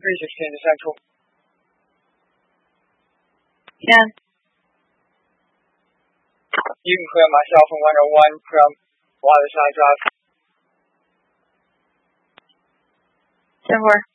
316 to Central. Can. You can clear myself on 101 from Waterside Drive. 10-4.